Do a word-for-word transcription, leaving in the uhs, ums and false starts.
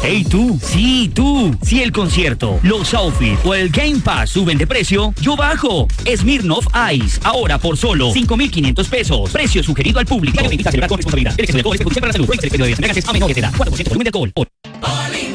Hey tú, sí tú, si el concierto, los outfits o el Game Pass suben de precio, yo bajo. Smirnoff Ice, ahora por solo cinco mil quinientos pesos. Precio sugerido al público. Invita a celebrar con responsabilidad. El exceso de alcohol es perjudicial para la salud. Prohíbe el exceso de bebidas embriagantes a menores de edad. cuatro por ciento volumen de alcohol.